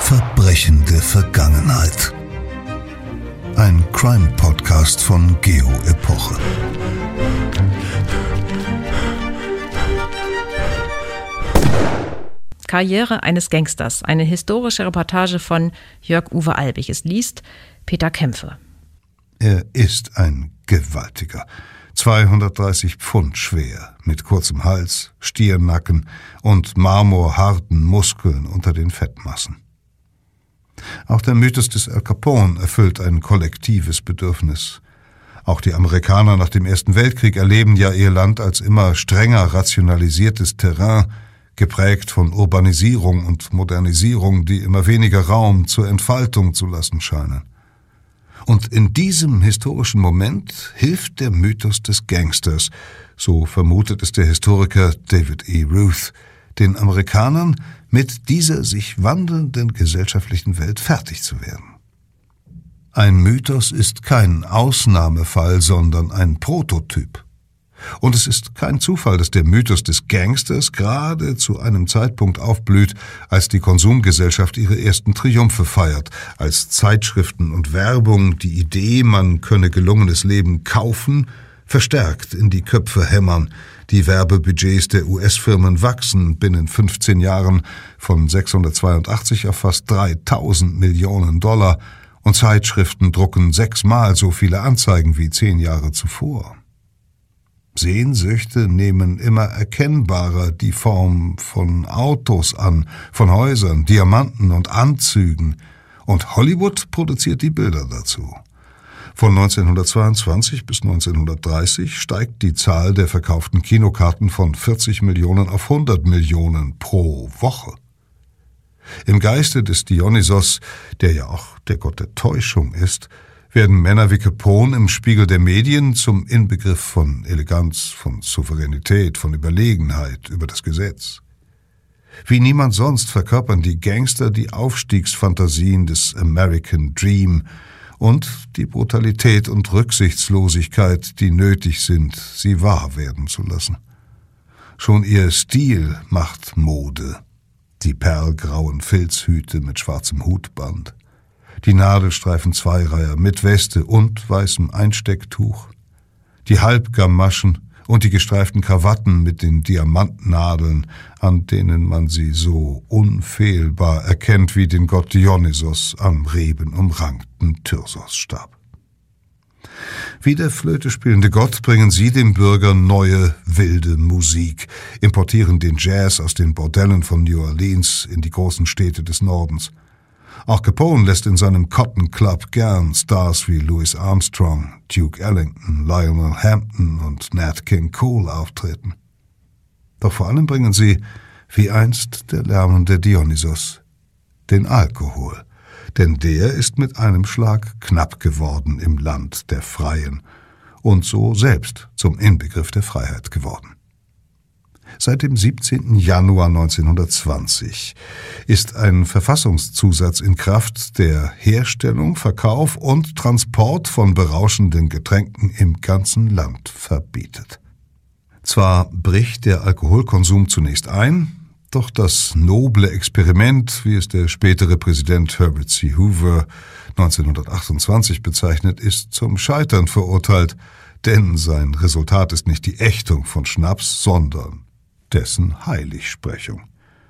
Verbrechende Vergangenheit. Ein Crime-Podcast von Geo Epoche. Karriere eines Gangsters. Eine historische Reportage von Jörg-Uwe Albig. Es liest Peter Kämpfe. Er ist ein Gewaltiger. 230 Pfund schwer, mit kurzem Hals, Stiernacken und marmorharten Muskeln unter den Fettmassen. Auch der Mythos des Al Capone erfüllt ein kollektives Bedürfnis. Auch die Amerikaner nach dem Ersten Weltkrieg erleben ja ihr Land als immer strenger rationalisiertes Terrain, geprägt von Urbanisierung und Modernisierung, die immer weniger Raum zur Entfaltung zu lassen scheinen. Und in diesem historischen Moment hilft der Mythos des Gangsters, so vermutet es der Historiker David E. Ruth, den Amerikanern mit dieser sich wandelnden gesellschaftlichen Welt fertig zu werden. Ein Mythos ist kein Ausnahmefall, sondern ein Prototyp. Und es ist kein Zufall, dass der Mythos des Gangsters gerade zu einem Zeitpunkt aufblüht, als die Konsumgesellschaft ihre ersten Triumphe feiert, als Zeitschriften und Werbung die Idee, man könne gelungenes Leben kaufen, verstärkt in die Köpfe hämmern. Die Werbebudgets der US-Firmen wachsen binnen 15 Jahren von 682 auf fast 3.000 Millionen $, und Zeitschriften drucken 6-mal so viele Anzeigen wie 10 Jahre zuvor. Sehnsüchte nehmen immer erkennbarer die Form von Autos an, von Häusern, Diamanten und Anzügen, und Hollywood produziert die Bilder dazu. Von 1922 bis 1930 steigt die Zahl der verkauften Kinokarten von 40 Millionen auf 100 Millionen pro Woche. Im Geiste des Dionysos, der ja auch der Gott der Täuschung ist, werden Männer wie Capone im Spiegel der Medien zum Inbegriff von Eleganz, von Souveränität, von Überlegenheit über das Gesetz. Wie niemand sonst verkörpern die Gangster die Aufstiegsfantasien des American Dream und die Brutalität und Rücksichtslosigkeit, die nötig sind, sie wahr werden zu lassen. Schon ihr Stil macht Mode. Die perlgrauen Filzhüte mit schwarzem Hutband, die Nadelstreifen Zweireiher mit Weste und weißem Einstecktuch, die Halbgamaschen und die gestreiften Krawatten mit den Diamantnadeln, an denen man sie so unfehlbar erkennt wie den Gott Dionysos am rebenumrankten Thyrsosstab. Wie der Flöte spielende Gott bringen sie dem Bürger neue, wilde Musik, importieren den Jazz aus den Bordellen von New Orleans in die großen Städte des Nordens. Auch Capone lässt in seinem Cotton Club gern Stars wie Louis Armstrong, Duke Ellington, Lionel Hampton und Nat King Cole auftreten. Doch vor allem bringen sie, wie einst der lärmende Dionysos, den Alkohol, denn der ist mit einem Schlag knapp geworden im Land der Freien und so selbst zum Inbegriff der Freiheit geworden. Seit dem 17. Januar 1920 ist ein Verfassungszusatz in Kraft, der Herstellung, Verkauf und Transport von berauschenden Getränken im ganzen Land verbietet. Zwar bricht der Alkoholkonsum zunächst ein, doch das noble Experiment, wie es der spätere Präsident Herbert C. Hoover 1928 bezeichnet, ist zum Scheitern verurteilt, denn sein Resultat ist nicht die Ächtung von Schnaps, sondern dessen Heiligsprechung.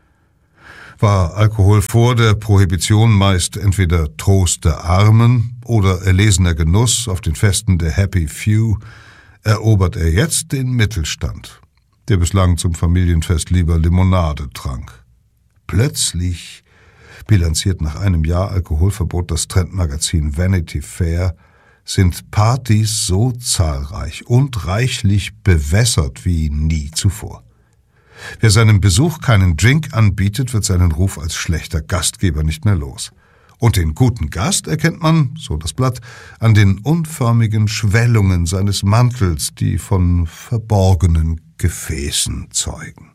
War Alkohol vor der Prohibition meist entweder Trost der Armen oder erlesener Genuss auf den Festen der Happy Few, erobert er jetzt den Mittelstand, der bislang zum Familienfest lieber Limonade trank. Plötzlich, bilanziert nach einem Jahr Alkoholverbot das Trendmagazin Vanity Fair, sind Partys so zahlreich und reichlich bewässert wie nie zuvor. Wer seinem Besuch keinen Drink anbietet, wird seinen Ruf als schlechter Gastgeber nicht mehr los. Und den guten Gast erkennt man, so das Blatt, an den unförmigen Schwellungen seines Mantels, die von verborgenen Gefäßen zeugen.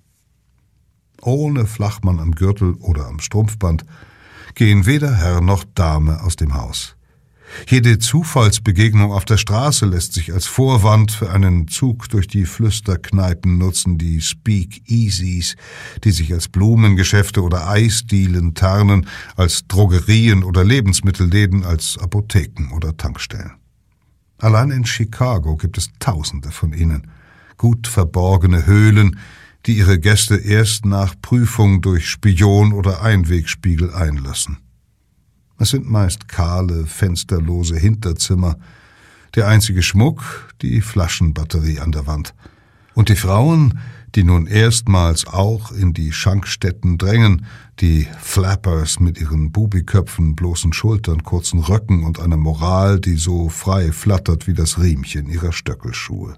Ohne Flachmann am Gürtel oder am Strumpfband gehen weder Herr noch Dame aus dem Haus. Jede Zufallsbegegnung auf der Straße lässt sich als Vorwand für einen Zug durch die Flüsterkneipen nutzen, die Speak-Easies, die sich als Blumengeschäfte oder Eisdielen tarnen, als Drogerien oder Lebensmittelläden, als Apotheken oder Tankstellen. Allein in Chicago gibt es Tausende von ihnen, gut verborgene Höhlen, die ihre Gäste erst nach Prüfung durch Spion oder Einwegspiegel einlassen. Es sind meist kahle, fensterlose Hinterzimmer, der einzige Schmuck die Flaschenbatterie an der Wand. Und die Frauen, die nun erstmals auch in die Schankstätten drängen, die Flappers mit ihren Bubiköpfen, bloßen Schultern, kurzen Röcken und einer Moral, die so frei flattert wie das Riemchen ihrer Stöckelschuhe.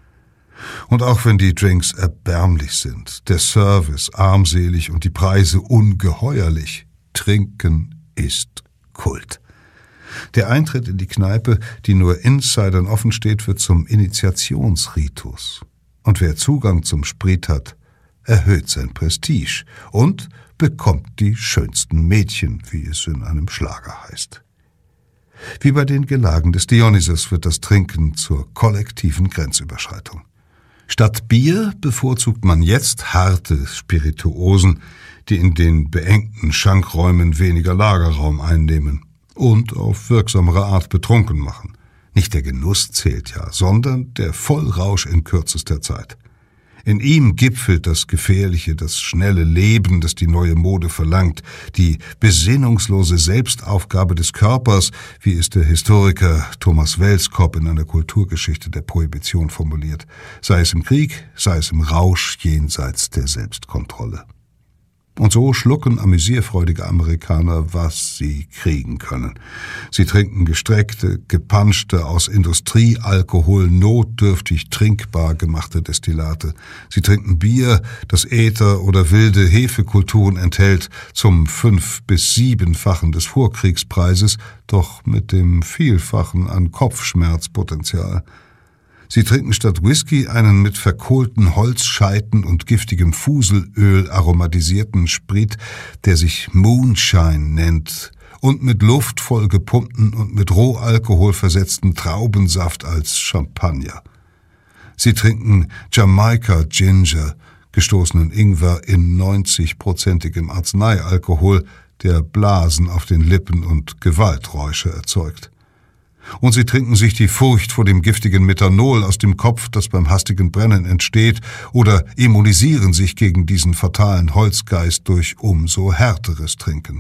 Und auch wenn die Drinks erbärmlich sind, der Service armselig und die Preise ungeheuerlich, Trinken ist Kult. Der Eintritt in die Kneipe, die nur Insidern offen steht, wird zum Initiationsritus. Und wer Zugang zum Sprit hat, erhöht sein Prestige und bekommt die schönsten Mädchen, wie es in einem Schlager heißt. Wie bei den Gelagen des Dionysos wird das Trinken zur kollektiven Grenzüberschreitung. Statt Bier bevorzugt man jetzt harte Spirituosen, die in den beengten Schankräumen weniger Lagerraum einnehmen und auf wirksamere Art betrunken machen. Nicht der Genuss zählt ja, sondern der Vollrausch in kürzester Zeit. In ihm gipfelt das gefährliche, das schnelle Leben, das die neue Mode verlangt, die besinnungslose Selbstaufgabe des Körpers, wie es der Historiker Thomas Welskop in einer Kulturgeschichte der Prohibition formuliert, sei es im Krieg, sei es im Rausch jenseits der Selbstkontrolle. Und so schlucken amüsierfreudige Amerikaner, was sie kriegen können. Sie trinken gestreckte, gepanschte, aus Industriealkohol notdürftig trinkbar gemachte Destillate. Sie trinken Bier, das Äther oder wilde Hefekulturen enthält, zum 5- bis 7-fachen des Vorkriegspreises, doch mit dem Vielfachen an Kopfschmerzpotenzial. Sie trinken statt Whisky einen mit verkohlten Holzscheiten und giftigem Fuselöl aromatisierten Sprit, der sich Moonshine nennt, und mit luftvoll gepumpten und mit Rohalkohol versetzten Traubensaft als Champagner. Sie trinken Jamaika Ginger, gestoßenen Ingwer in 90-prozentigem Arzneialkohol, der Blasen auf den Lippen und Gewalträusche erzeugt. Und sie trinken sich die Furcht vor dem giftigen Methanol aus dem Kopf, das beim hastigen Brennen entsteht, oder immunisieren sich gegen diesen fatalen Holzgeist durch umso härteres Trinken.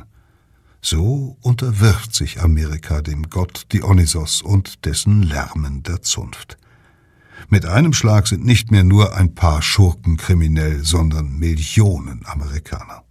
So unterwirft sich Amerika dem Gott Dionysos und dessen lärmender Zunft. Mit einem Schlag sind nicht mehr nur ein paar Schurken kriminell, sondern Millionen Amerikaner.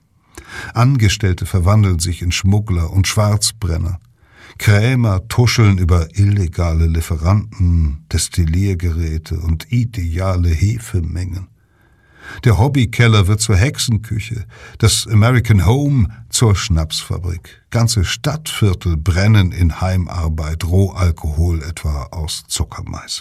Angestellte verwandeln sich in Schmuggler und Schwarzbrenner. Krämer tuscheln über illegale Lieferanten, Destilliergeräte und ideale Hefemengen. Der Hobbykeller wird zur Hexenküche, das American Home zur Schnapsfabrik. Ganze Stadtviertel brennen in Heimarbeit Rohalkohol, etwa aus Zuckermais.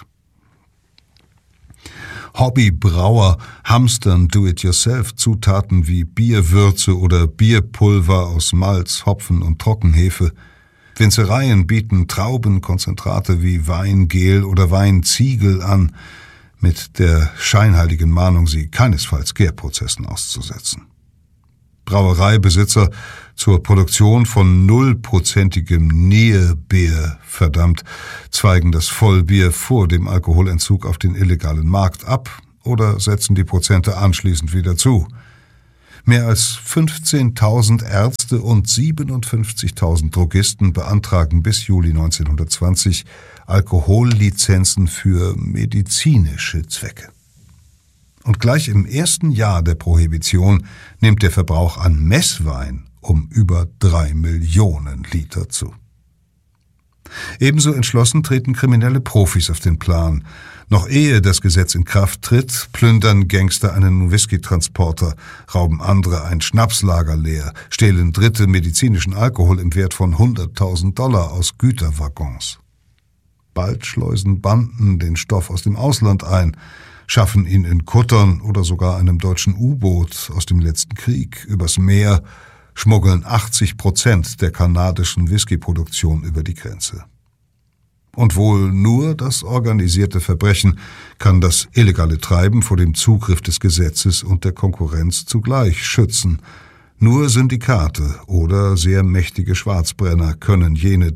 Hobbybrauer hamstern Do-it-yourself-Zutaten wie Bierwürze oder Bierpulver aus Malz, Hopfen und Trockenhefe. Winzereien bieten Traubenkonzentrate wie Weingel oder Weinziegel an, mit der scheinheiligen Mahnung, sie keinesfalls Gärprozessen auszusetzen. Brauereibesitzer zur Produktion von 0%igem Nierbier verdammt, zweigen das Vollbier vor dem Alkoholentzug auf den illegalen Markt ab oder setzen die Prozente anschließend wieder zu. Mehr als 15.000 Ärzte und 57.000 Drogisten beantragen bis Juli 1920 Alkohollizenzen für medizinische Zwecke. Und gleich im ersten Jahr der Prohibition nimmt der Verbrauch an Messwein um über 3 Millionen Liter zu. Ebenso entschlossen treten kriminelle Profis auf den Plan. Noch ehe das Gesetz in Kraft tritt, plündern Gangster einen Whisky-Transporter, rauben andere ein Schnapslager leer, stehlen Dritte medizinischen Alkohol im Wert von $100.000 aus Güterwaggons. Bald schleusen Banden den Stoff aus dem Ausland ein, schaffen ihn in Kuttern oder sogar einem deutschen U-Boot aus dem letzten Krieg übers Meer, schmuggeln 80% der kanadischen Whiskyproduktion über die Grenze. Und wohl nur das organisierte Verbrechen kann das illegale Treiben vor dem Zugriff des Gesetzes und der Konkurrenz zugleich schützen. Nur Syndikate oder sehr mächtige Schwarzbrenner können jene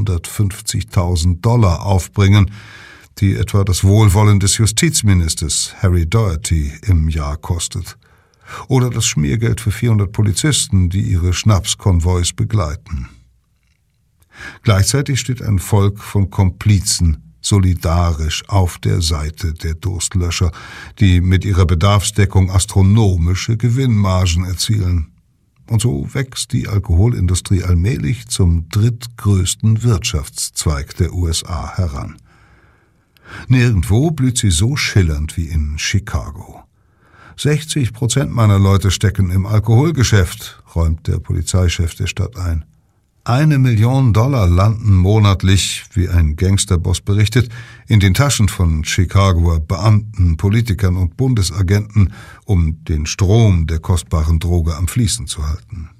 $350.000 aufbringen, die etwa das Wohlwollen des Justizministers Harry Doherty im Jahr kostet. Oder das Schmiergeld für 400 Polizisten, die ihre Schnapskonvois begleiten. Gleichzeitig steht ein Volk von Komplizen solidarisch auf der Seite der Durstlöscher, die mit ihrer Bedarfsdeckung astronomische Gewinnmargen erzielen. Und so wächst die Alkoholindustrie allmählich zum drittgrößten Wirtschaftszweig der USA heran. Nirgendwo blüht sie so schillernd wie in Chicago. 60% meiner Leute stecken im Alkoholgeschäft, räumt der Polizeichef der Stadt ein. $1 Million landen monatlich, wie ein Gangsterboss berichtet, in den Taschen von Chicagoer Beamten, Politikern und Bundesagenten, um den Strom der kostbaren Droge am Fließen zu halten.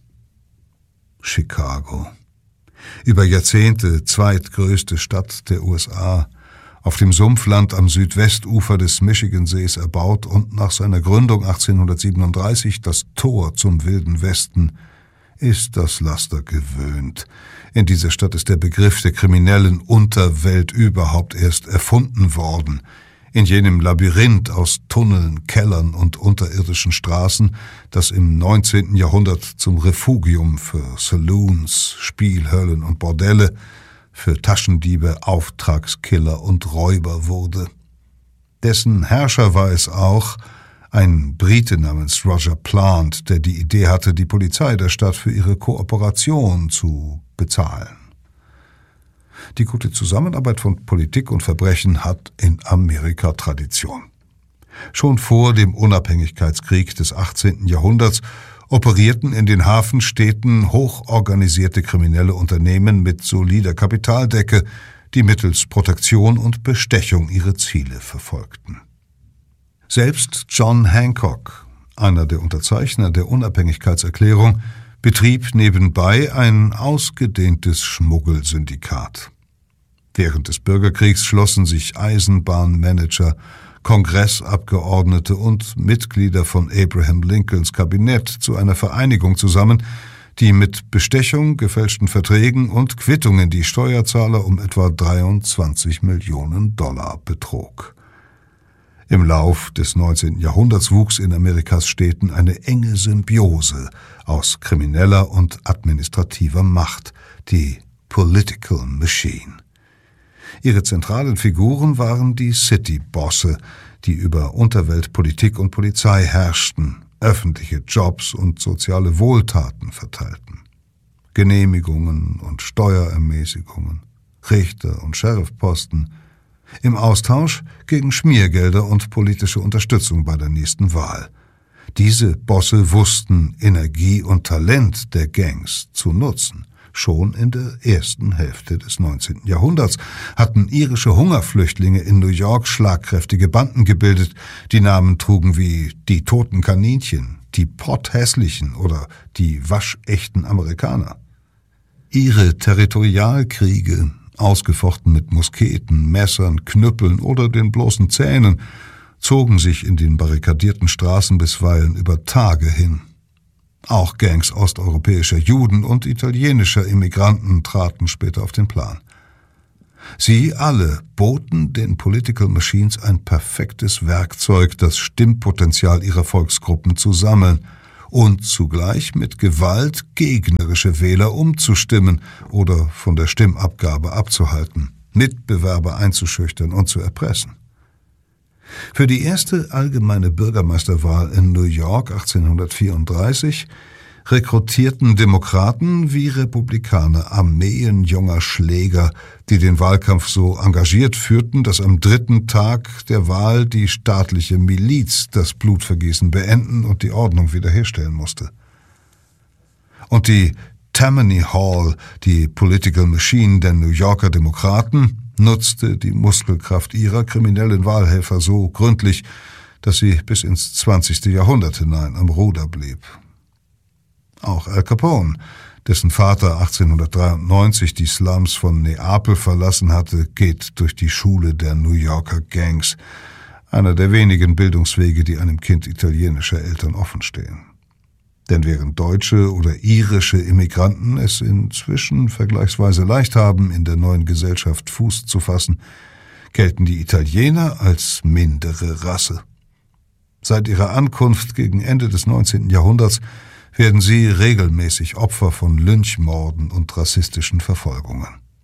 Chicago. Über Jahrzehnte zweitgrößte Stadt der USA, auf dem Sumpfland am Südwestufer des Michigansees erbaut und nach seiner Gründung 1837 das Tor zum Wilden Westen, ist das Laster gewöhnt. In dieser Stadt ist der Begriff der kriminellen Unterwelt überhaupt erst erfunden worden. In jenem Labyrinth aus Tunneln, Kellern und unterirdischen Straßen, das im 19. Jahrhundert zum Refugium für Saloons, Spielhöllen und Bordelle, für Taschendiebe, Auftragskiller und Räuber wurde. Dessen Herrscher war es auch, ein Brite namens Roger Plant, der die Idee hatte, die Polizei der Stadt für ihre Kooperation zu bezahlen. Die gute Zusammenarbeit von Politik und Verbrechen hat in Amerika Tradition. Schon vor dem Unabhängigkeitskrieg des 18. Jahrhunderts operierten in den Hafenstädten hochorganisierte kriminelle Unternehmen mit solider Kapitaldecke, die mittels Protektion und Bestechung ihre Ziele verfolgten. Selbst John Hancock, einer der Unterzeichner der Unabhängigkeitserklärung, betrieb nebenbei ein ausgedehntes Schmuggelsyndikat. Während des Bürgerkriegs schlossen sich Eisenbahnmanager, Kongressabgeordnete und Mitglieder von Abraham Lincolns Kabinett zu einer Vereinigung zusammen, die mit Bestechung, gefälschten Verträgen und Quittungen die Steuerzahler um etwa $23 Millionen betrog. Im Lauf des 19. Jahrhunderts wuchs in Amerikas Städten eine enge Symbiose aus krimineller und administrativer Macht, die Political Machine. Ihre zentralen Figuren waren die City-Bosse, die über Unterwelt, Politik und Polizei herrschten, öffentliche Jobs und soziale Wohltaten verteilten. Genehmigungen und Steuerermäßigungen, Richter- und Sheriffposten, im Austausch gegen Schmiergelder und politische Unterstützung bei der nächsten Wahl. Diese Bosse wussten Energie und Talent der Gangs zu nutzen. Schon in der ersten Hälfte des 19. Jahrhunderts hatten irische Hungerflüchtlinge in New York schlagkräftige Banden gebildet, die Namen trugen wie die Toten Kaninchen, die Potthässlichen oder die waschechten Amerikaner. Ihre Territorialkriege, ausgefochten mit Musketen, Messern, Knüppeln oder den bloßen Zähnen, zogen sich in den barrikadierten Straßen bisweilen über Tage hin. Auch Gangs osteuropäischer Juden und italienischer Immigranten traten später auf den Plan. Sie alle boten den Political Machines ein perfektes Werkzeug, das Stimmpotenzial ihrer Volksgruppen zu sammeln und zugleich mit Gewalt gegnerische Wähler umzustimmen oder von der Stimmabgabe abzuhalten, Mitbewerber einzuschüchtern und zu erpressen. Für die erste allgemeine Bürgermeisterwahl in New York 1834 rekrutierten Demokraten wie Republikaner Armeen junger Schläger, die den Wahlkampf so engagiert führten, dass am dritten Tag der Wahl die staatliche Miliz das Blutvergießen beenden und die Ordnung wiederherstellen musste. Und die Tammany Hall, die Political Machine der New Yorker Demokraten, nutzte die Muskelkraft ihrer kriminellen Wahlhelfer so gründlich, dass sie bis ins 20. Jahrhundert hinein am Ruder blieb. Auch Al Capone, dessen Vater 1893 die Slums von Neapel verlassen hatte, geht durch die Schule der New Yorker Gangs, einer der wenigen Bildungswege, die einem Kind italienischer Eltern offenstehen. Denn während deutsche oder irische Immigranten es inzwischen vergleichsweise leicht haben, in der neuen Gesellschaft Fuß zu fassen, gelten die Italiener als mindere Rasse. Seit ihrer Ankunft gegen Ende des 19. Jahrhunderts werden sie regelmäßig Opfer von Lynchmorden und rassistischen Verfolgungen.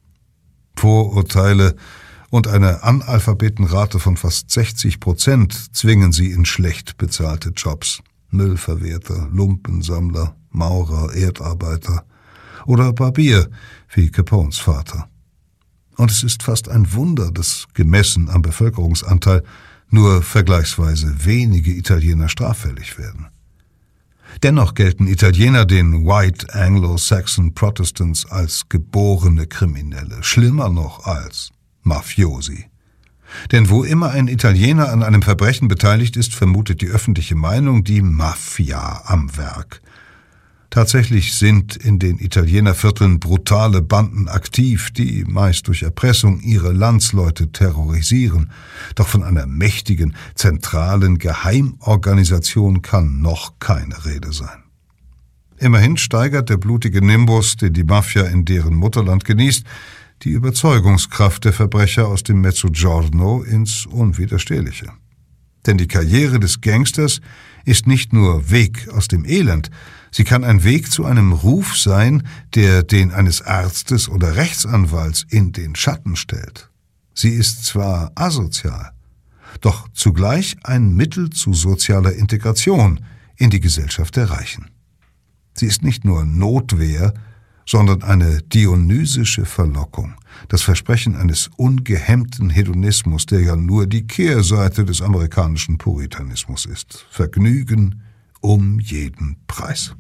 Vorurteile und eine Analphabetenrate von fast 60% zwingen sie in schlecht bezahlte Jobs. Müllverwerter, Lumpensammler, Maurer, Erdarbeiter oder Barbier wie Capones Vater. Und es ist fast ein Wunder, dass gemessen am Bevölkerungsanteil nur vergleichsweise wenige Italiener straffällig werden. Dennoch gelten Italiener den White Anglo-Saxon Protestants als geborene Kriminelle, schlimmer noch als Mafiosi. Denn wo immer ein Italiener an einem Verbrechen beteiligt ist, vermutet die öffentliche Meinung die Mafia am Werk. Tatsächlich sind in den Italienervierteln brutale Banden aktiv, die meist durch Erpressung ihre Landsleute terrorisieren. Doch von einer mächtigen, zentralen Geheimorganisation kann noch keine Rede sein. Immerhin steigert der blutige Nimbus, den die Mafia in deren Mutterland genießt, die Überzeugungskraft der Verbrecher aus dem Mezzogiorno ins Unwiderstehliche. Denn die Karriere des Gangsters ist nicht nur Weg aus dem Elend, sie kann ein Weg zu einem Ruf sein, der den eines Arztes oder Rechtsanwalts in den Schatten stellt. Sie ist zwar asozial, doch zugleich ein Mittel zu sozialer Integration in die Gesellschaft der Reichen. Sie ist nicht nur Notwehr, sondern eine dionysische Verlockung, das Versprechen eines ungehemmten Hedonismus, der ja nur die Kehrseite des amerikanischen Puritanismus ist. Vergnügen um jeden Preis.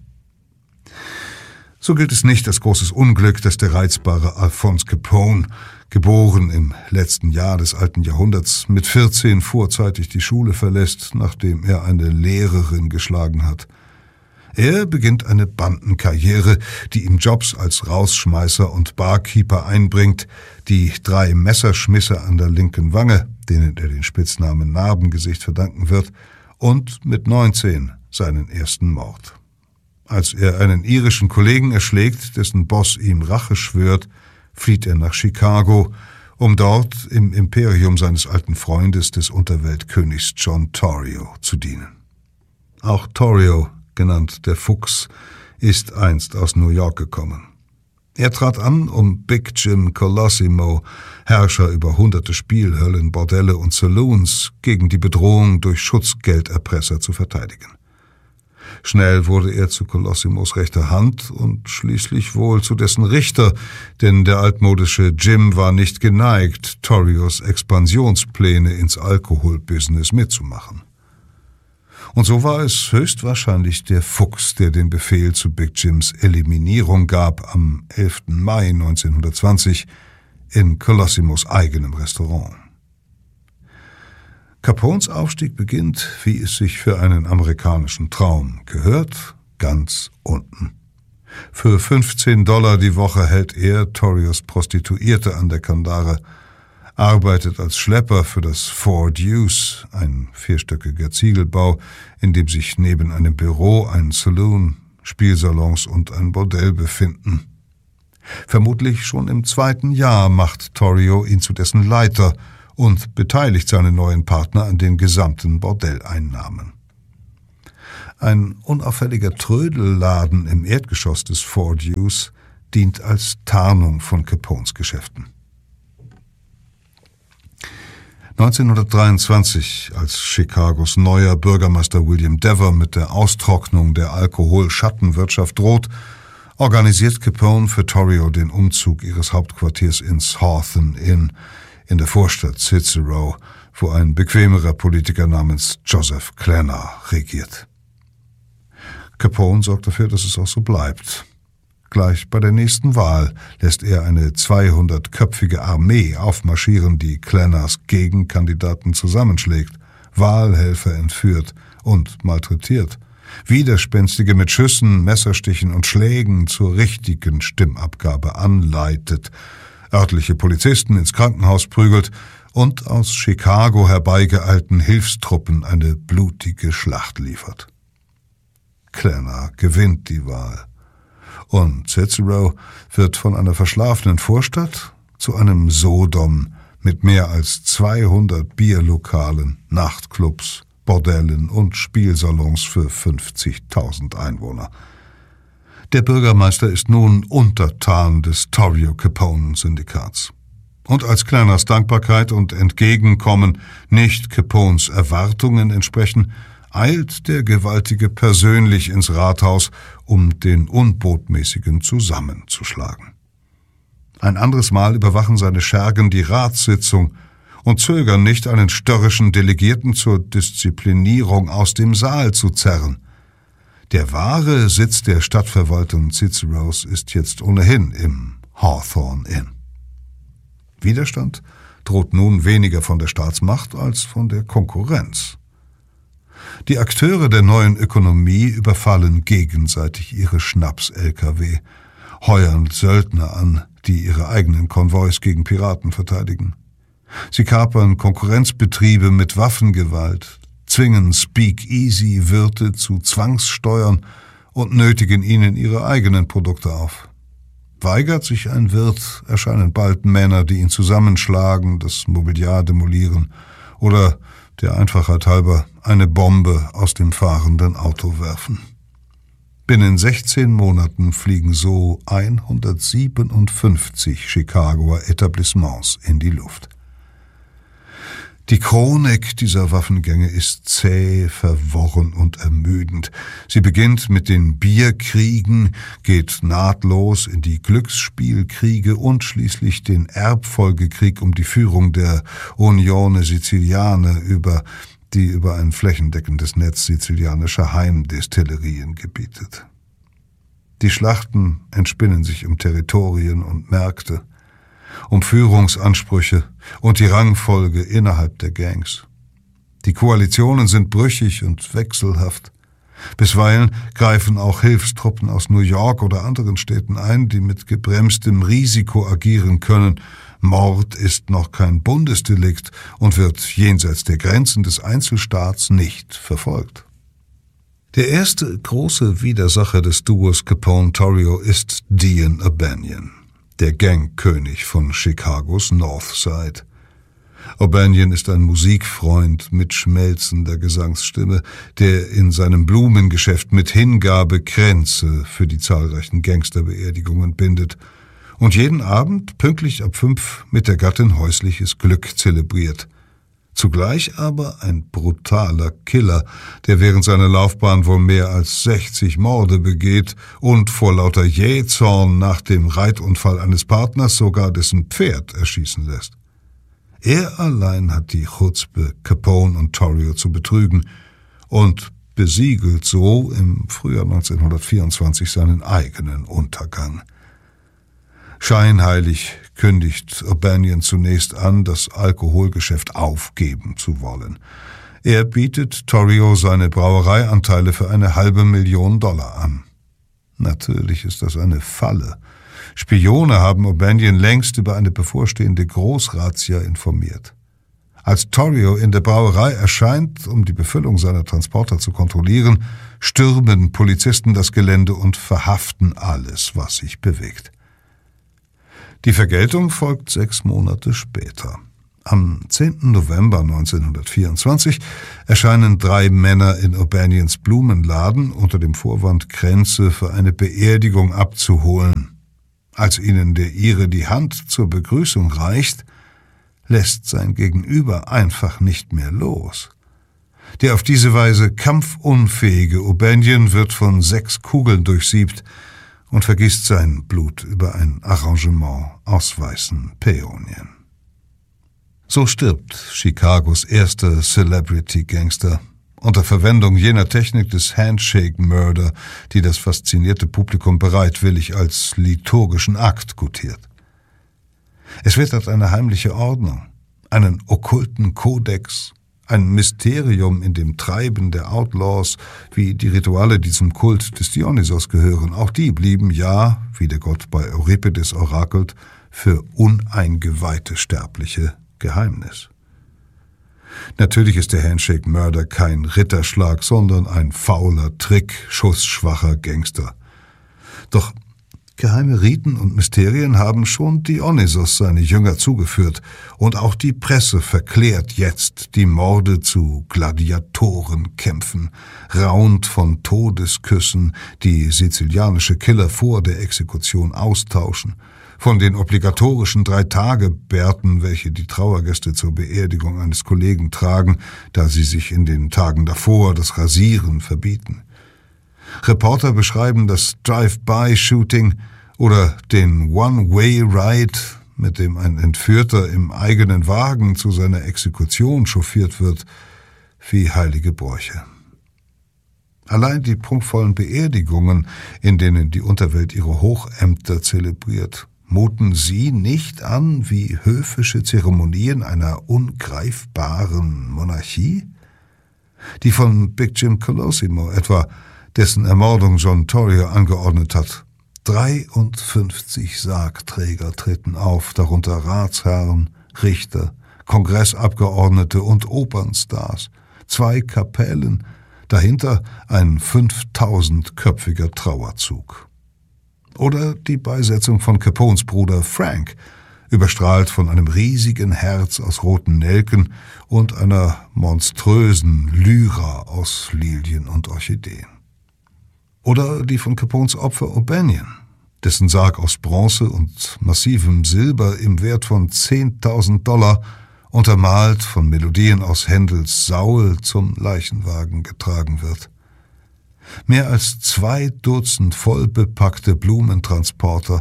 So gilt es nicht als großes Unglück, dass der reizbare Alphonse Capone, geboren im letzten Jahr des alten Jahrhunderts, mit 14 vorzeitig die Schule verlässt, nachdem er eine Lehrerin geschlagen hat. Er beginnt eine Bandenkarriere, die ihm Jobs als Rausschmeißer und Barkeeper einbringt, die 3 Messerschmisse an der linken Wange, denen er den Spitznamen Narbengesicht verdanken wird, und mit 19 seinen ersten Mord. Als er einen irischen Kollegen erschlägt, dessen Boss ihm Rache schwört, flieht er nach Chicago, um dort im Imperium seines alten Freundes, des Unterweltkönigs John Torrio, zu dienen. Auch Torrio, genannt der Fuchs, ist einst aus New York gekommen. Er trat an, um Big Jim Colosimo, Herrscher über hunderte Spielhöllen, Bordelle und Saloons, gegen die Bedrohung durch Schutzgelderpresser zu verteidigen. Schnell wurde er zu Colossimos rechter Hand und schließlich wohl zu dessen Richter, denn der altmodische Jim war nicht geneigt, Torrios Expansionspläne ins Alkoholbusiness mitzumachen. Und so war es höchstwahrscheinlich der Fuchs, der den Befehl zu Big Jims Eliminierung gab am 11. Mai 1920 in Colossimos eigenem Restaurant. Capones Aufstieg beginnt, wie es sich für einen amerikanischen Traum gehört, ganz unten. Für $15 die Woche hält er Torrios Prostituierte an der Kandare, arbeitet als Schlepper für das Four Deuce, ein 4-stöckiger Ziegelbau, in dem sich neben einem Büro ein Saloon, Spielsalons und ein Bordell befinden. Vermutlich schon im 2. Jahr macht Torrio ihn zu dessen Leiter und beteiligt seine neuen Partner an den gesamten Bordelleinnahmen. Ein unauffälliger Trödelladen im Erdgeschoss des Four Deuce dient als Tarnung von Capones Geschäften. 1923, als Chicagos neuer Bürgermeister William Dever mit der Austrocknung der Alkoholschattenwirtschaft droht, organisiert Capone für Torrio den Umzug ihres Hauptquartiers ins Hawthorne Inn in der Vorstadt Cicero, wo ein bequemerer Politiker namens Joseph Klenner regiert. Capone sorgt dafür, dass es auch so bleibt. Gleich bei der nächsten Wahl lässt er eine 200-köpfige Armee aufmarschieren, die Klenners Gegenkandidaten zusammenschlägt, Wahlhelfer entführt und malträtiert, Widerspenstige mit Schüssen, Messerstichen und Schlägen zur richtigen Stimmabgabe anleitet, örtliche Polizisten ins Krankenhaus prügelt und aus Chicago herbeigeeilten Hilfstruppen eine blutige Schlacht liefert. Klenner gewinnt die Wahl und Cicero wird von einer verschlafenen Vorstadt zu einem Sodom mit mehr als 200 Bierlokalen, Nachtclubs, Bordellen und Spielsalons für 50.000 Einwohner. Der Bürgermeister ist nun Untertan des Torrio-Capone-Syndikats. Und als Kleiners Dankbarkeit und Entgegenkommen nicht Capones Erwartungen entsprechen, eilt der Gewaltige persönlich ins Rathaus, um den Unbotmäßigen zusammenzuschlagen. Ein anderes Mal überwachen seine Schergen die Ratssitzung und zögern nicht, einen störrischen Delegierten zur Disziplinierung aus dem Saal zu zerren. Der wahre Sitz der Stadtverwaltung Ciceros ist jetzt ohnehin im Hawthorne Inn. Widerstand droht nun weniger von der Staatsmacht als von der Konkurrenz. Die Akteure der neuen Ökonomie überfallen gegenseitig ihre Schnaps-Lkw, heuern Söldner an, die ihre eigenen Konvois gegen Piraten verteidigen. Sie kapern Konkurrenzbetriebe mit Waffengewalt, zwingen Speak-Easy-Wirte zu Zwangssteuern und nötigen ihnen ihre eigenen Produkte auf. Weigert sich ein Wirt, erscheinen bald Männer, die ihn zusammenschlagen, das Mobiliar demolieren oder, der Einfachheit halber, eine Bombe aus dem fahrenden Auto werfen. Binnen 16 Monaten fliegen so 157 Chicagoer Etablissements in die Luft. Die Chronik dieser Waffengänge ist zäh, verworren und ermüdend. Sie beginnt mit den Bierkriegen, geht nahtlos in die Glücksspielkriege und schließlich den Erbfolgekrieg um die Führung der Unione Siciliane über, die über ein flächendeckendes Netz sizilianischer Heimdestillerien gebietet. Die Schlachten entspinnen sich um Territorien und Märkte, um Führungsansprüche und die Rangfolge innerhalb der Gangs. Die Koalitionen sind brüchig und wechselhaft. Bisweilen greifen auch Hilfstruppen aus New York oder anderen Städten ein, die mit gebremstem Risiko agieren können. Mord ist noch kein Bundesdelikt und wird jenseits der Grenzen des Einzelstaats nicht verfolgt. Der erste große Widersacher des Duos Capone-Torrio ist Dean O'Banion, der Gangkönig von Chicagos Northside. O'Banion ist ein Musikfreund mit schmelzender Gesangsstimme, der in seinem Blumengeschäft mit Hingabe Kränze für die zahlreichen Gangsterbeerdigungen bindet und jeden Abend pünktlich ab 5 mit der Gattin häusliches Glück zelebriert. Zugleich aber ein brutaler Killer, der während seiner Laufbahn wohl mehr als 60 Morde begeht und vor lauter Jähzorn nach dem Reitunfall eines Partners sogar dessen Pferd erschießen lässt. Er allein hat die Chutzpe, Capone und Torrio zu betrügen und besiegelt so im Frühjahr 1924 seinen eigenen Untergang. Scheinheilig kündigt O'Banion zunächst an, das Alkoholgeschäft aufgeben zu wollen. Er bietet Torrio seine Brauereianteile für $500.000 an. Natürlich ist das eine Falle. Spione haben O'Banion längst über eine bevorstehende Großrazzia informiert. Als Torrio in der Brauerei erscheint, um die Befüllung seiner Transporter zu kontrollieren, stürmen Polizisten das Gelände und verhaften alles, was sich bewegt. Die Vergeltung folgt 6 Monate später. Am 10. November 1924 erscheinen 3 Männer in O'Banions Blumenladen unter dem Vorwand, Kränze für eine Beerdigung abzuholen. Als ihnen der Ire die Hand zur Begrüßung reicht, lässt sein Gegenüber einfach nicht mehr los. Der auf diese Weise kampfunfähige O'Banion wird von 6 Kugeln durchsiebt und vergießt sein Blut über ein Arrangement aus weißen Päonien. So stirbt Chicagos erster Celebrity-Gangster unter Verwendung jener Technik des Handshake-Murder, die das faszinierte Publikum bereitwillig als liturgischen Akt gutiert. Es wird als eine heimliche Ordnung, einen okkulten Kodex, Ein Mysterium in dem Treiben der Outlaws, wie die Rituale, die zum Kult des Dionysos gehören. Auch die blieben, ja, wie der Gott bei Euripides orakelt, für uneingeweihte Sterbliche Geheimnis. Natürlich ist der Handshake Murder kein Ritterschlag, sondern ein fauler Trick schussschwacher Gangster. Doch geheime Riten und Mysterien haben schon Dionysos seine Jünger zugeführt, und auch die Presse verklärt jetzt die Morde zu Gladiatorenkämpfen, raunt von Todesküssen, die sizilianische Killer vor der Exekution austauschen, von den obligatorischen 3-Tage-Bärten, welche die Trauergäste zur Beerdigung eines Kollegen tragen, da sie sich in den Tagen davor das Rasieren verbieten. Reporter beschreiben das Drive-by-Shooting oder den One-Way-Ride, mit dem ein Entführter im eigenen Wagen zu seiner Exekution chauffiert wird, wie heilige Bräuche. Allein die prunkvollen Beerdigungen, in denen die Unterwelt ihre Hochämter zelebriert, muten sie nicht an wie höfische Zeremonien einer ungreifbaren Monarchie? Die von Big Jim Colosimo etwa, dessen Ermordung John Torrio angeordnet hat. 53 Sargträger treten auf, darunter Ratsherren, Richter, Kongressabgeordnete und Opernstars, 2 Kapellen, dahinter ein 5000-köpfiger Trauerzug. Oder die Beisetzung von Capones Bruder Frank, überstrahlt von einem riesigen Herz aus roten Nelken und einer monströsen Lyra aus Lilien und Orchideen. Oder die von Capones Opfer O'Banion, dessen Sarg aus Bronze und massivem Silber im Wert von $10.000, untermalt von Melodien aus Händels Saul, zum Leichenwagen getragen wird. Mehr als 2 Dutzend vollbepackte Blumentransporter,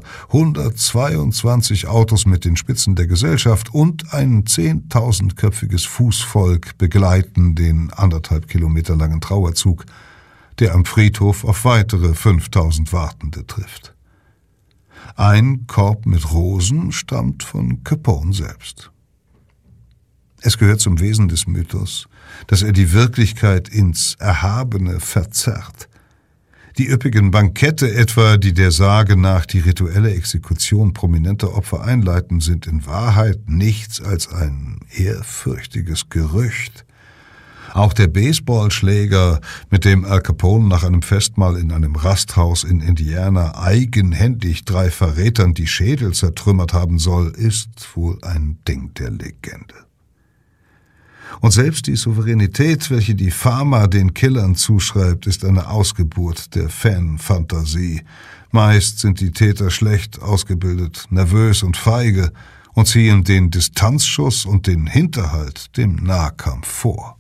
122 Autos mit den Spitzen der Gesellschaft und ein 10.000-köpfiges Fußvolk begleiten den 1,5 Kilometer langen Trauerzug, der am Friedhof auf weitere 5.000 Wartende trifft. Ein Korb mit Rosen stammt von Capone selbst. Es gehört zum Wesen des Mythos, dass er die Wirklichkeit ins Erhabene verzerrt. Die üppigen Bankette etwa, die der Sage nach die rituelle Exekution prominenter Opfer einleiten, sind in Wahrheit nichts als ein ehrfürchtiges Gerücht. Auch der Baseballschläger, mit dem Al Capone nach einem Festmahl in einem Rasthaus in Indiana eigenhändig 3 Verrätern die Schädel zertrümmert haben soll, ist wohl ein Ding der Legende. Und selbst die Souveränität, welche die Pharma den Killern zuschreibt, ist eine Ausgeburt der Fanfantasie. Meist sind die Täter schlecht ausgebildet, nervös und feige und ziehen den Distanzschuss und den Hinterhalt dem Nahkampf vor.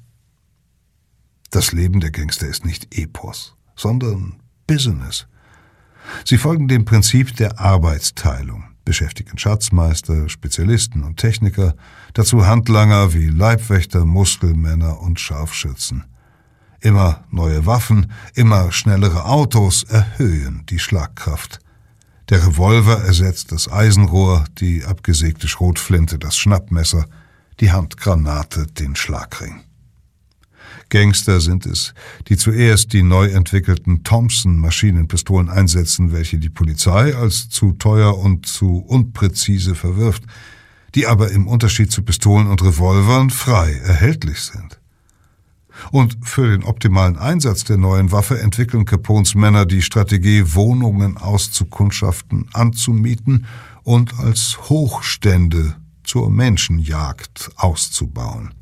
Das Leben der Gangster ist nicht Epos, sondern Business. Sie folgen dem Prinzip der Arbeitsteilung, beschäftigen Schatzmeister, Spezialisten und Techniker, dazu Handlanger wie Leibwächter, Muskelmänner und Scharfschützen. Immer neue Waffen, immer schnellere Autos erhöhen die Schlagkraft. Der Revolver ersetzt das Eisenrohr, die abgesägte Schrotflinte das Schnappmesser, die Handgranate den Schlagring. Gangster sind es, die zuerst die neu entwickelten Thompson-Maschinenpistolen einsetzen, welche die Polizei als zu teuer und zu unpräzise verwirft, die aber im Unterschied zu Pistolen und Revolvern frei erhältlich sind. Und für den optimalen Einsatz der neuen Waffe entwickeln Capones Männer die Strategie, Wohnungen auszukundschaften, anzumieten und als Hochstände zur Menschenjagd auszubauen.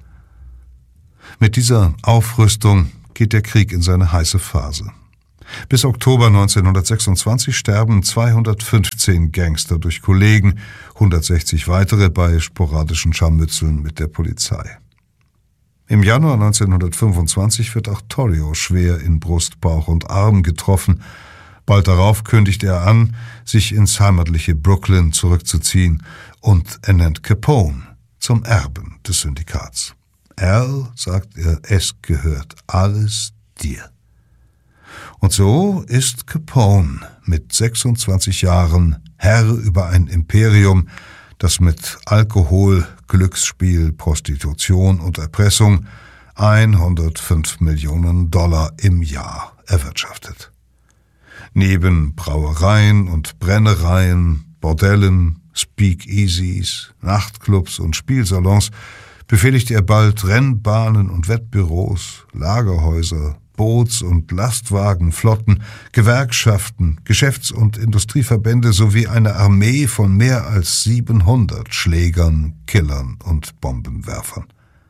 Mit dieser Aufrüstung geht der Krieg in seine heiße Phase. Bis Oktober 1926 sterben 215 Gangster durch Kollegen, 160 weitere bei sporadischen Scharmützeln mit der Polizei. Im Januar 1925 wird auch Torrio schwer in Brust, Bauch und Arm getroffen. Bald darauf kündigt er an, sich ins heimatliche Brooklyn zurückzuziehen, und ernennt Capone zum Erben des Syndikats. Al, sagt er, es gehört alles dir. Und so ist Capone mit 26 Jahren Herr über ein Imperium, das mit Alkohol, Glücksspiel, Prostitution und Erpressung 105 Millionen $ im Jahr erwirtschaftet. Neben Brauereien und Brennereien, Bordellen, Speakeasies, Nachtclubs und Spielsalons befehligte er bald Rennbahnen und Wettbüros, Lagerhäuser, Boots- und Lastwagenflotten, Gewerkschaften, Geschäfts- und Industrieverbände sowie eine Armee von mehr als 700 Schlägern, Killern und Bombenwerfern.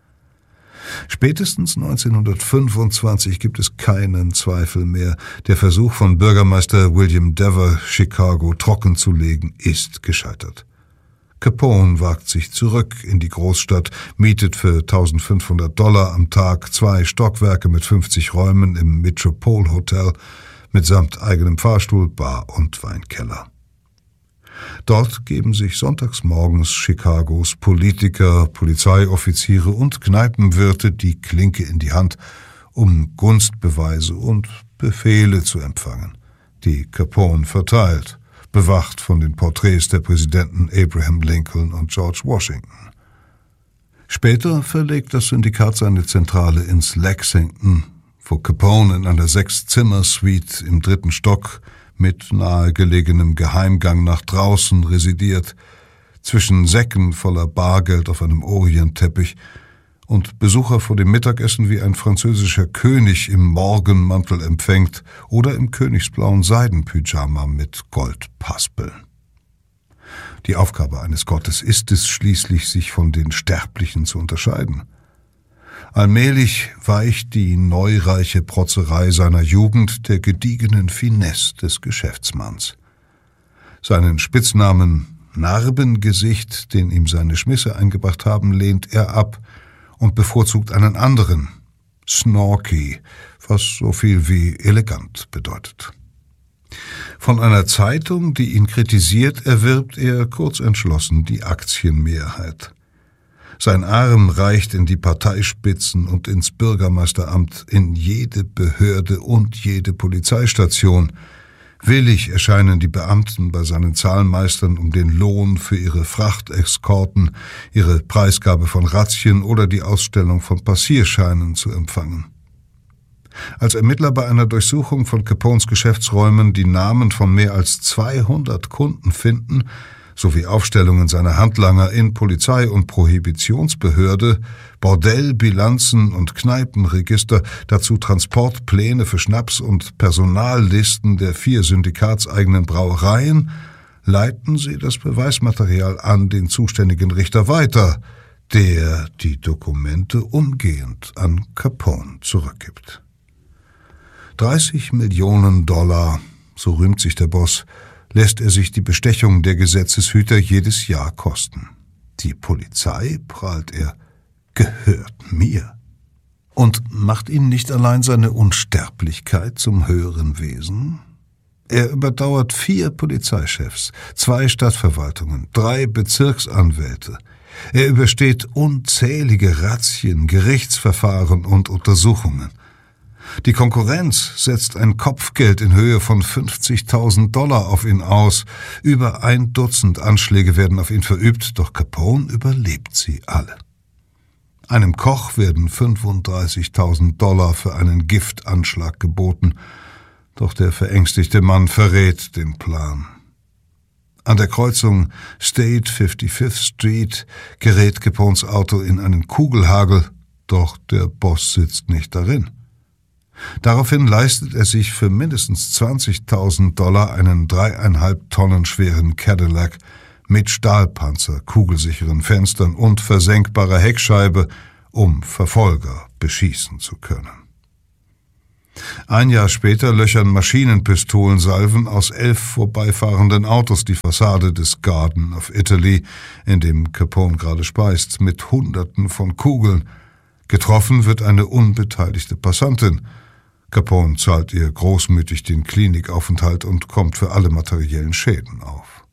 Spätestens 1925 gibt es keinen Zweifel mehr. Der Versuch von Bürgermeister William Dever, Chicago trockenzulegen, ist gescheitert. Capone wagt sich zurück in die Großstadt, mietet für $1.500 am Tag 2 Stockwerke mit 50 Räumen im Metropole Hotel mitsamt eigenem Fahrstuhl, Bar und Weinkeller. Dort geben sich sonntags morgens Chicagos Politiker, Polizeioffiziere und Kneipenwirte die Klinke in die Hand, um Gunstbeweise und Befehle zu empfangen, die Capone verteilt, bewacht von den Porträts der Präsidenten Abraham Lincoln und George Washington. Später verlegt das Syndikat seine Zentrale ins Lexington, wo Capone in einer 6-Zimmer-Suite im 3. Stock mit nahegelegenem Geheimgang nach draußen residiert, zwischen Säcken voller Bargeld auf einem Orientteppich und Besucher vor dem Mittagessen wie ein französischer König im Morgenmantel empfängt oder im königsblauen Seidenpyjama mit Goldpaspeln. Die Aufgabe eines Gottes ist es schließlich, sich von den Sterblichen zu unterscheiden. Allmählich weicht die neureiche Protzerei seiner Jugend der gediegenen Finesse des Geschäftsmanns. Seinen Spitznamen Narbengesicht, den ihm seine Schmisse eingebracht haben, lehnt er ab und bevorzugt einen anderen, Snorky, was so viel wie elegant bedeutet. Von einer Zeitung, die ihn kritisiert, erwirbt er kurzentschlossen die Aktienmehrheit. Sein Arm reicht in die Parteispitzen und ins Bürgermeisteramt, in jede Behörde und jede Polizeistation. Willig erscheinen die Beamten bei seinen Zahlmeistern, um den Lohn für ihre Frachteskorten, ihre Preisgabe von Razzien oder die Ausstellung von Passierscheinen zu empfangen. Als Ermittler bei einer Durchsuchung von Capones Geschäftsräumen die Namen von mehr als 200 Kunden finden, sowie Aufstellungen seiner Handlanger in Polizei- und Prohibitionsbehörde, Bordellbilanzen und Kneipenregister, dazu Transportpläne für Schnaps und Personallisten der 4 syndikatseigenen Brauereien, leiten sie das Beweismaterial an den zuständigen Richter weiter, der die Dokumente umgehend an Capone zurückgibt. 30 Millionen $, so rühmt sich der Boss, lässt er sich die Bestechung der Gesetzeshüter jedes Jahr kosten. Die Polizei, prahlt er, gehört mir. Und macht ihn nicht allein seine Unsterblichkeit zum höheren Wesen? Er überdauert 4 Polizeichefs, 2 Stadtverwaltungen, 3 Bezirksanwälte. Er übersteht unzählige Razzien, Gerichtsverfahren und Untersuchungen. Die Konkurrenz setzt ein Kopfgeld in Höhe von $50.000 auf ihn aus. Über 1 Dutzend Anschläge werden auf ihn verübt, doch Capone überlebt sie alle. Einem Koch werden $35.000 für einen Giftanschlag geboten, doch der verängstigte Mann verrät den Plan. An der Kreuzung State 55th Street gerät Capones Auto in einen Kugelhagel, doch der Boss sitzt nicht darin. Daraufhin leistet er sich für mindestens $20.000 einen 3,5 Tonnen schweren Cadillac mit Stahlpanzer, kugelsicheren Fenstern und versenkbarer Heckscheibe, um Verfolger beschießen zu können. Ein Jahr später löchern Maschinenpistolensalven aus 11 vorbeifahrenden Autos die Fassade des Garden of Italy, in dem Capone gerade speist, mit Hunderten von Kugeln. Getroffen wird eine unbeteiligte Passantin. Capone zahlt ihr großmütig den Klinikaufenthalt und kommt für alle materiellen Schäden auf.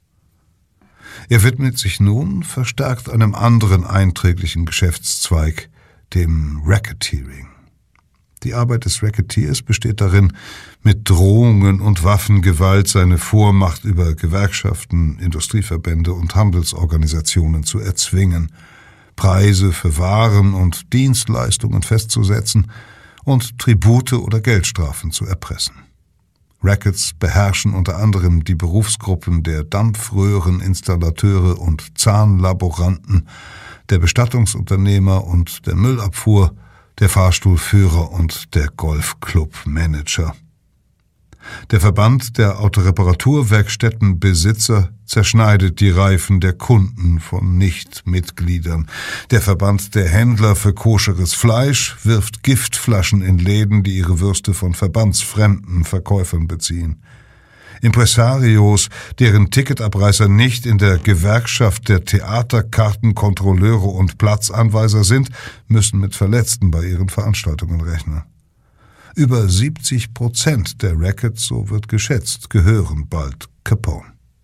Er widmet sich nun verstärkt einem anderen einträglichen Geschäftszweig, dem Racketeering. Die Arbeit des Racketeers besteht darin, mit Drohungen und Waffengewalt seine Vormacht über Gewerkschaften, Industrieverbände und Handelsorganisationen zu erzwingen. Preise für Waren und Dienstleistungen festzusetzen und Tribute oder Geldstrafen zu erpressen. Rackets beherrschen unter anderem die Berufsgruppen der Dampfröhreninstallateure und Zahnlaboranten, der Bestattungsunternehmer und der Müllabfuhr, der Fahrstuhlführer und der Golfclubmanager. Der Verband der Autoreparaturwerkstättenbesitzer zerschneidet die Reifen der Kunden von Nichtmitgliedern. Der Verband der Händler für koscheres Fleisch wirft Giftflaschen in Läden, die ihre Würste von verbandsfremden Verkäufern beziehen. Impresarios, deren Ticketabreißer nicht in der Gewerkschaft der Theaterkartenkontrolleure und Platzanweiser sind, müssen mit Verletzten bei ihren Veranstaltungen rechnen. Über 70% der Rackets, so wird geschätzt, gehören bald Capone.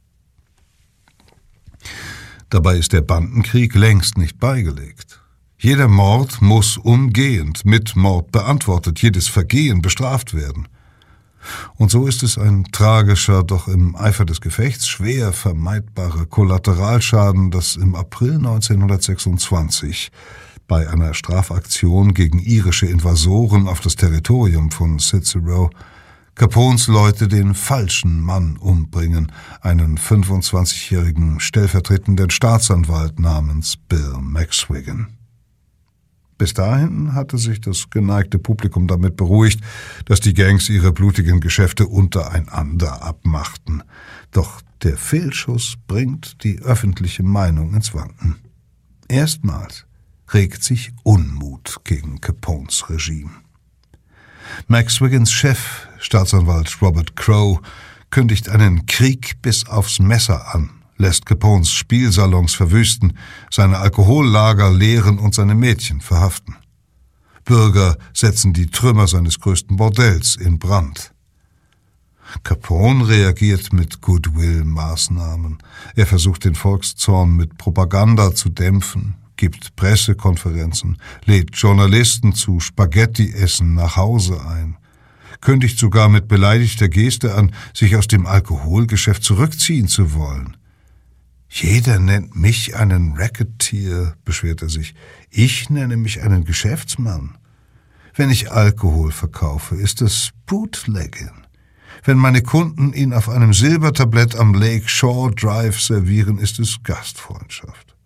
Dabei ist der Bandenkrieg längst nicht beigelegt. Jeder Mord muss umgehend mit Mord beantwortet, jedes Vergehen bestraft werden. Und so ist es ein tragischer, doch im Eifer des Gefechts schwer vermeidbarer Kollateralschaden, dass im April 1926 bei einer Strafaktion gegen irische Invasoren auf das Territorium von Cicero Capones Leute den falschen Mann umbringen, einen 25-jährigen stellvertretenden Staatsanwalt namens Bill McSwiggan. Bis dahin hatte sich das geneigte Publikum damit beruhigt, dass die Gangs ihre blutigen Geschäfte untereinander abmachten. Doch der Fehlschuss bringt die öffentliche Meinung ins Wanken. Erstmals regt sich Unmut gegen Capones Regime. McSwiggans Chef, Staatsanwalt Robert Crowe, kündigt einen Krieg bis aufs Messer an, lässt Capones Spielsalons verwüsten, seine Alkohollager leeren und seine Mädchen verhaften. Bürger setzen die Trümmer seines größten Bordells in Brand. Capone reagiert mit Goodwill-Maßnahmen. Er versucht den Volkszorn mit Propaganda zu dämpfen, gibt Pressekonferenzen, lädt Journalisten zu Spaghetti-Essen nach Hause ein, kündigt sogar mit beleidigter Geste an, sich aus dem Alkoholgeschäft zurückziehen zu wollen. »Jeder nennt mich einen Racketeer«, beschwert er sich. »Ich nenne mich einen Geschäftsmann. Wenn ich Alkohol verkaufe, ist es Bootlegging. Wenn meine Kunden ihn auf einem Silbertablett am Lake Shore Drive servieren, ist es Gastfreundschaft.«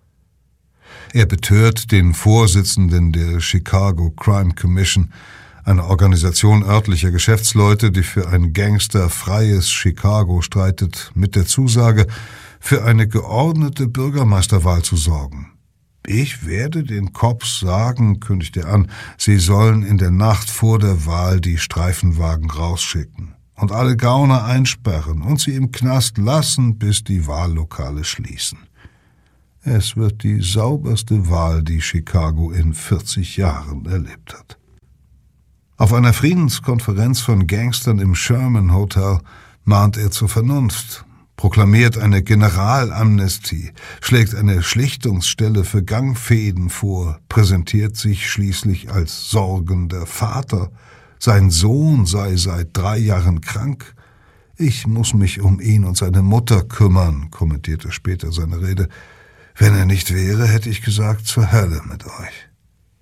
Er betört den Vorsitzenden der Chicago Crime Commission, eine Organisation örtlicher Geschäftsleute, die für ein gangsterfreies Chicago streitet, mit der Zusage, für eine geordnete Bürgermeisterwahl zu sorgen. »Ich werde den Cops sagen«, kündigt er an, »sie sollen in der Nacht vor der Wahl die Streifenwagen rausschicken und alle Gauner einsperren und sie im Knast lassen, bis die Wahllokale schließen. Es wird die sauberste Wahl, die Chicago in 40 Jahren erlebt hat.« Auf einer Friedenskonferenz von Gangstern im Sherman Hotel mahnt er zur Vernunft, proklamiert eine Generalamnestie, schlägt eine Schlichtungsstelle für Gangfäden vor, präsentiert sich schließlich als sorgender Vater. Sein Sohn sei seit 3 Jahren krank. »Ich muss mich um ihn und seine Mutter kümmern«, kommentierte später seine Rede. »Wenn er nicht wäre, hätte ich gesagt, zur Hölle mit euch.«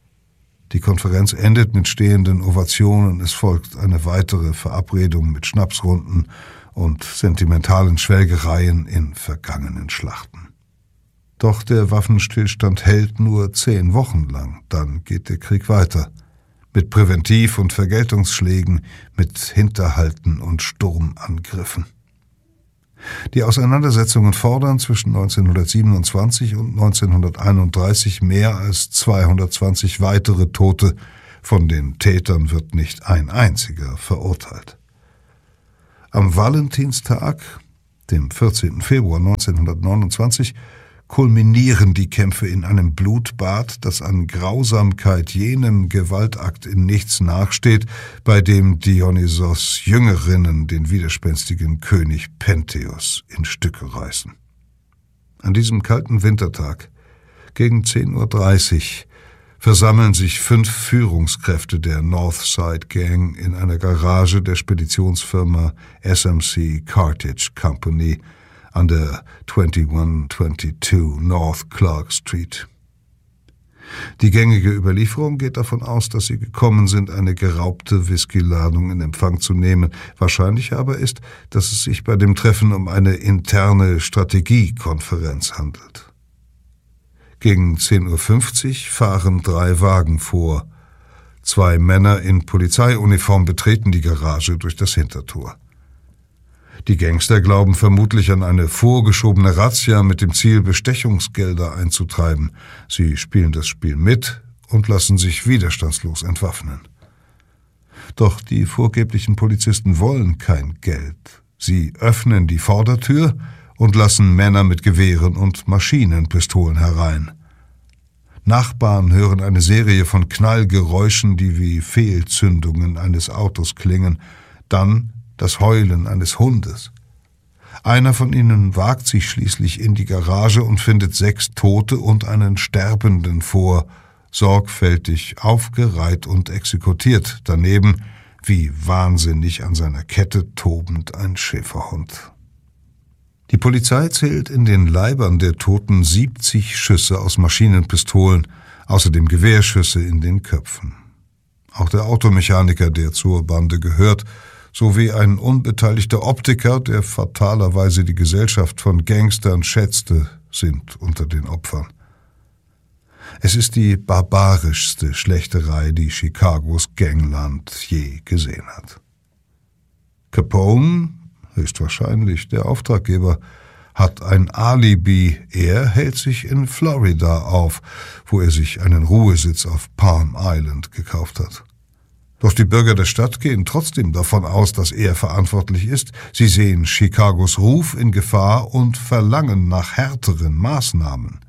Die Konferenz endet mit stehenden Ovationen. Es folgt eine weitere Verabredung mit Schnapsrunden und sentimentalen Schwelgereien in vergangenen Schlachten. Doch der Waffenstillstand hält nur 10 Wochen lang. Dann geht der Krieg weiter. Mit Präventiv- und Vergeltungsschlägen, mit Hinterhalten und Sturmangriffen. Die Auseinandersetzungen fordern zwischen 1927 und 1931 mehr als 220 weitere Tote. Von den Tätern wird nicht ein einziger verurteilt. Am Valentinstag, dem 14. Februar 1929, kulminieren die Kämpfe in einem Blutbad, das an Grausamkeit jenem Gewaltakt in nichts nachsteht, bei dem Dionysos Jüngerinnen den widerspenstigen König Pentheus in Stücke reißen. An diesem kalten Wintertag, gegen 10:30 Uhr, versammeln sich 5 Führungskräfte der Northside Gang in einer Garage der Speditionsfirma SMC Cartage Company an der 2122 North Clark Street. Die gängige Überlieferung geht davon aus, dass sie gekommen sind, eine geraubte Whiskyladung in Empfang zu nehmen. Wahrscheinlicher aber ist, dass es sich bei dem Treffen um eine interne Strategiekonferenz handelt. Gegen 10:50 Uhr fahren 3 Wagen vor. 2 Männer in Polizeiuniform betreten die Garage durch das Hintertor. Die Gangster glauben vermutlich an eine vorgeschobene Razzia mit dem Ziel, Bestechungsgelder einzutreiben. Sie spielen das Spiel mit und lassen sich widerstandslos entwaffnen. Doch die vorgeblichen Polizisten wollen kein Geld. Sie öffnen die Vordertür und lassen Männer mit Gewehren und Maschinenpistolen herein. Nachbarn hören eine Serie von Knallgeräuschen, die wie Fehlzündungen eines Autos klingen, dann das Heulen eines Hundes. Einer von ihnen wagt sich schließlich in die Garage und findet 6 Tote und einen Sterbenden vor, sorgfältig aufgereiht und exekutiert, daneben, wie wahnsinnig an seiner Kette tobend, ein Schäferhund. Die Polizei zählt in den Leibern der Toten 70 Schüsse aus Maschinenpistolen, außerdem Gewehrschüsse in den Köpfen. Auch der Automechaniker, der zur Bande gehört, sowie ein unbeteiligter Optiker, der fatalerweise die Gesellschaft von Gangstern schätzte, sind unter den Opfern. Es ist die barbarischste Schlächterei, die Chicagos Gangland je gesehen hat. Capone, höchstwahrscheinlich der Auftraggeber, hat ein Alibi. Er hält sich in Florida auf, wo er sich einen Ruhesitz auf Palm Island gekauft hat. Doch die Bürger der Stadt gehen trotzdem davon aus, dass er verantwortlich ist. Sie sehen Chicagos Ruf in Gefahr und verlangen nach härteren Maßnahmen.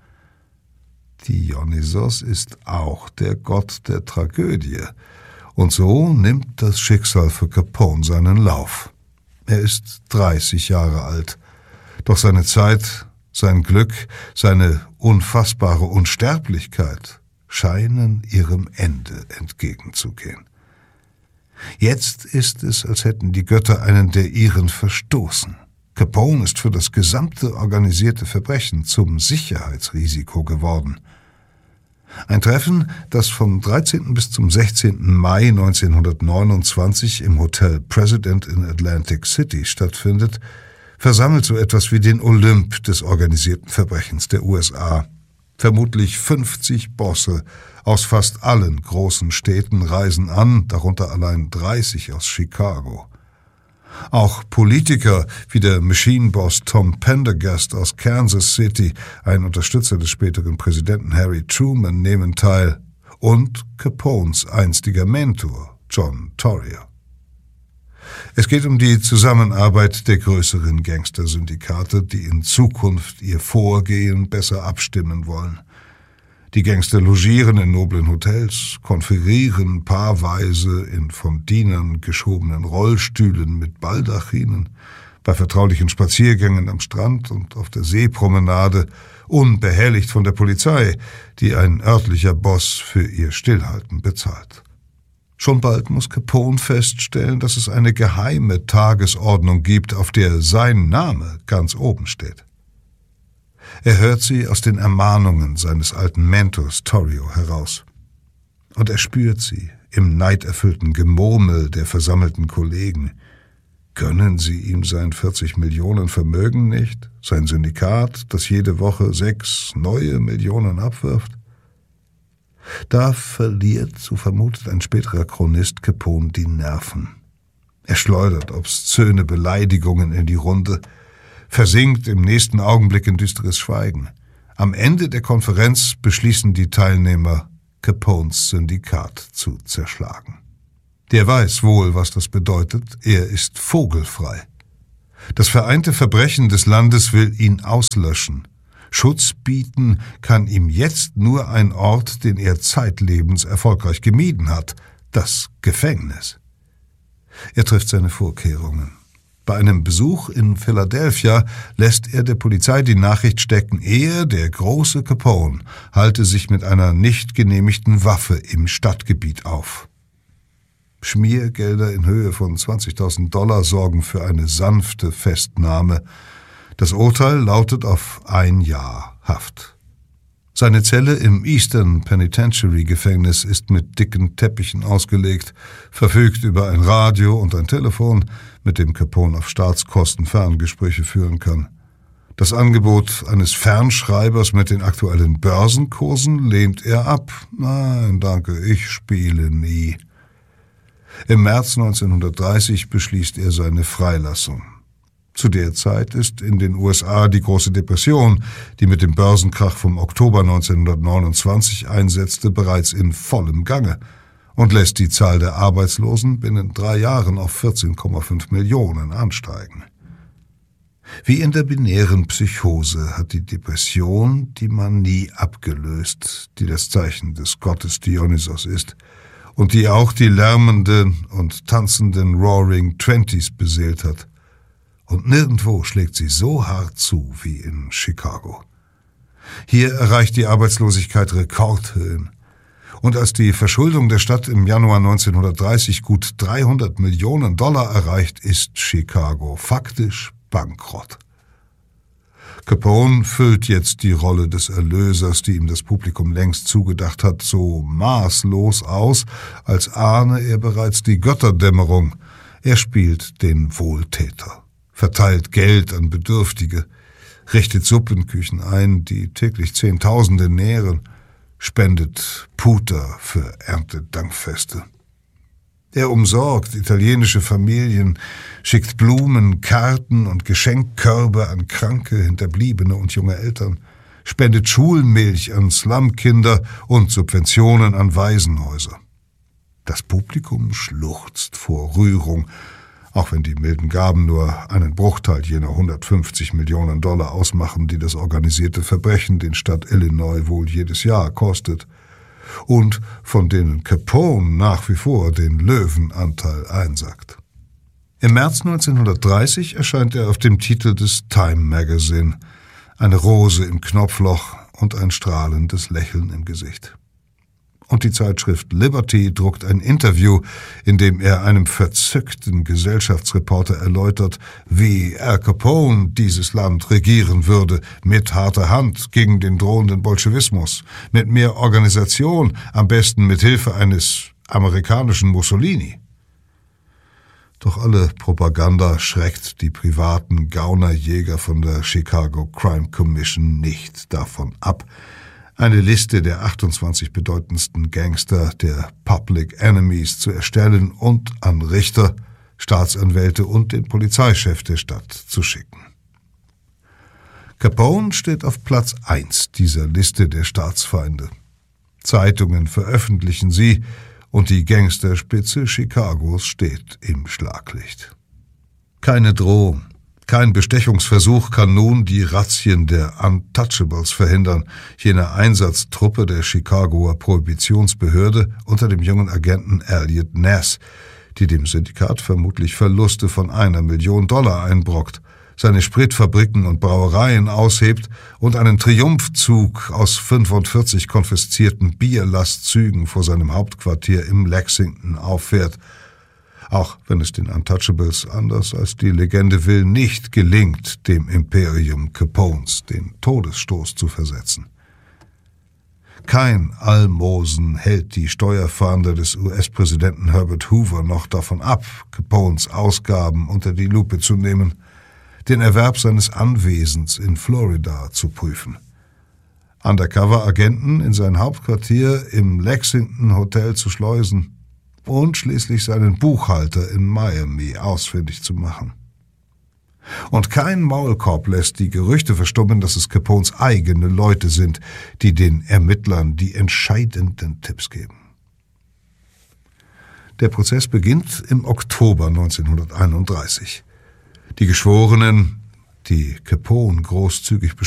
Dionysos ist auch der Gott der Tragödie. Und so nimmt das Schicksal für Capone seinen Lauf. Er ist 30 Jahre alt. Doch seine Zeit, sein Glück, seine unfassbare Unsterblichkeit scheinen ihrem Ende entgegenzugehen. Jetzt ist es, als hätten die Götter einen der ihren verstoßen. Capone ist für das gesamte organisierte Verbrechen zum Sicherheitsrisiko geworden. Ein Treffen, das vom 13. bis zum 16. Mai 1929 im Hotel President in Atlantic City stattfindet, versammelt so etwas wie den Olymp des organisierten Verbrechens der USA. Vermutlich 50 Bosse aus fast allen großen Städten reisen an, darunter allein 30 aus Chicago. Auch Politiker wie der Machine-Boss Tom Pendergast aus Kansas City, ein Unterstützer des späteren Präsidenten Harry Truman, nehmen teil, und Capones einstiger Mentor John Torrio. Es geht um die Zusammenarbeit der größeren Gangstersyndikate, die in Zukunft ihr Vorgehen besser abstimmen wollen. Die Gangster logieren in noblen Hotels, konferieren paarweise in von Dienern geschobenen Rollstühlen mit Baldachinen, bei vertraulichen Spaziergängen am Strand und auf der Seepromenade, unbehelligt von der Polizei, die ein örtlicher Boss für ihr Stillhalten bezahlt. Schon bald muss Capone feststellen, dass es eine geheime Tagesordnung gibt, auf der sein Name ganz oben steht. Er hört sie aus den Ermahnungen seines alten Mentors Torrio heraus. Und er spürt sie im neiderfüllten Gemurmel der versammelten Kollegen. Gönnen sie ihm sein 40 Millionen Vermögen nicht? Sein Syndikat, das jede Woche 6 neue Millionen abwirft? Da verliert, so vermutet ein späterer Chronist, Capone die Nerven. Er schleudert obszöne Beleidigungen in die Runde, versinkt im nächsten Augenblick in düsteres Schweigen. Am Ende der Konferenz beschließen die Teilnehmer, Capones Syndikat zu zerschlagen. Der weiß wohl, was das bedeutet. Er ist vogelfrei. Das vereinte Verbrechen des Landes will ihn auslöschen. Schutz bieten kann ihm jetzt nur ein Ort, den er zeitlebens erfolgreich gemieden hat, das Gefängnis. Er trifft seine Vorkehrungen. Bei einem Besuch in Philadelphia lässt er der Polizei die Nachricht stecken, er, der große Capone, halte sich mit einer nicht genehmigten Waffe im Stadtgebiet auf. Schmiergelder in Höhe von $20.000 sorgen für eine sanfte Festnahme. Das Urteil lautet auf 1 Jahr Haft. Seine Zelle im Eastern Penitentiary Gefängnis ist mit dicken Teppichen ausgelegt, verfügt über ein Radio und ein Telefon, mit dem Capone auf Staatskosten Ferngespräche führen kann. Das Angebot eines Fernschreibers mit den aktuellen Börsenkursen lehnt er ab. Nein, danke, ich spiele nie. Im März 1930 beschließt er seine Freilassung. Zu der Zeit ist in den USA die große Depression, die mit dem Börsenkrach vom Oktober 1929 einsetzte, bereits in vollem Gange und lässt die Zahl der Arbeitslosen binnen 3 Jahren auf 14,5 Millionen ansteigen. Wie in der binären Psychose hat die Depression die Manie abgelöst, die das Zeichen des Gottes Dionysos ist und die auch die lärmenden und tanzenden Roaring Twenties beseelt hat. Und nirgendwo schlägt sie so hart zu wie in Chicago. Hier erreicht die Arbeitslosigkeit Rekordhöhen. Und als die Verschuldung der Stadt im Januar 1930 gut $300 Millionen erreicht, ist Chicago faktisch bankrott. Capone füllt jetzt die Rolle des Erlösers, die ihm das Publikum längst zugedacht hat, so maßlos aus, als ahne er bereits die Götterdämmerung. Er spielt den Wohltäter, verteilt Geld an Bedürftige, richtet Suppenküchen ein, die täglich Zehntausende nähren, spendet Puter für Erntedankfeste. Er umsorgt italienische Familien, schickt Blumen, Karten und Geschenkkörbe an Kranke, Hinterbliebene und junge Eltern, spendet Schulmilch an Slumkinder und Subventionen an Waisenhäuser. Das Publikum schluchzt vor Rührung, auch wenn die milden Gaben nur einen Bruchteil jener $150 Millionen ausmachen, die das organisierte Verbrechen den Staat Illinois wohl jedes Jahr kostet und von denen Capone nach wie vor den Löwenanteil einsackt. Im März 1930 erscheint er auf dem Titel des Time Magazine, eine Rose im Knopfloch und ein strahlendes Lächeln im Gesicht. Und die Zeitschrift Liberty druckt ein Interview, in dem er einem verzückten Gesellschaftsreporter erläutert, wie Al Capone dieses Land regieren würde, mit harter Hand gegen den drohenden Bolschewismus, mit mehr Organisation, am besten mit Hilfe eines amerikanischen Mussolini. Doch alle Propaganda schreckt die privaten Gaunerjäger von der Chicago Crime Commission nicht davon ab, eine Liste der 28 bedeutendsten Gangster, der Public Enemies, zu erstellen und an Richter, Staatsanwälte und den Polizeichef der Stadt zu schicken. Capone steht auf Platz 1 dieser Liste der Staatsfeinde. Zeitungen veröffentlichen sie und die Gangsterspitze Chicagos steht im Schlaglicht. Keine Drohung, kein Bestechungsversuch kann nun die Razzien der Untouchables verhindern, jener Einsatztruppe der Chicagoer Prohibitionsbehörde unter dem jungen Agenten Elliot Ness, die dem Syndikat vermutlich Verluste von $1 Million einbrockt, seine Spritfabriken und Brauereien aushebt und einen Triumphzug aus 45 konfiszierten Bierlastzügen vor seinem Hauptquartier im Lexington auffährt, auch wenn es den Untouchables, anders als die Legende will, nicht gelingt, dem Imperium Capones den Todesstoß zu versetzen. Kein Almosen hält die Steuerfahnder des US-Präsidenten Herbert Hoover noch davon ab, Capones Ausgaben unter die Lupe zu nehmen, den Erwerb seines Anwesens in Florida zu prüfen, Undercover-Agenten in sein Hauptquartier im Lexington Hotel zu schleusen und schließlich seinen Buchhalter in Miami ausfindig zu machen. Und kein Maulkorb lässt die Gerüchte verstummen, dass es Capones eigene Leute sind, die den Ermittlern die entscheidenden Tipps geben. Der Prozess beginnt im Oktober 1931. Die Geschworenen, die Capone großzügig